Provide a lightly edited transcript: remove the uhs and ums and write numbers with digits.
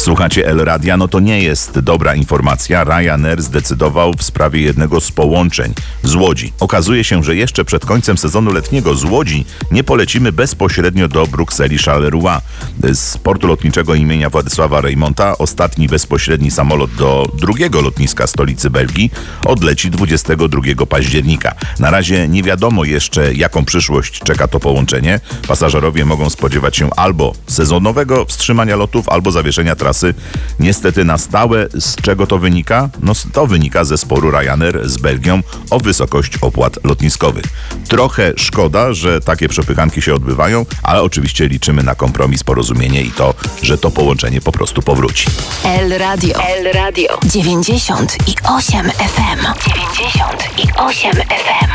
Słuchacie El Radia, no to nie jest dobra informacja. Ryanair zdecydował w sprawie jednego z połączeń z Łodzi. Okazuje się, że jeszcze przed końcem sezonu letniego z Łodzi nie polecimy bezpośrednio do Brukseli Charleroi. Z portu lotniczego imienia Władysława Reymonta ostatni bezpośredni samolot do drugiego lotniska stolicy Belgii odleci 22 października. Na razie nie wiadomo jeszcze, jaką przyszłość czeka to połączenie. Pasażerowie mogą spodziewać się albo sezonowego wstrzymania lotów, albo zawieszenia trasy niestety na stałe. Z czego to wynika? No to wynika ze sporu Ryanair z Belgią o wysokość opłat lotniskowych. Trochę szkoda, że takie przepychanki się odbywają, ale oczywiście liczymy na kompromis, porozumienie i to, że to połączenie po prostu powróci. El Radio 98 FM. 98 FM.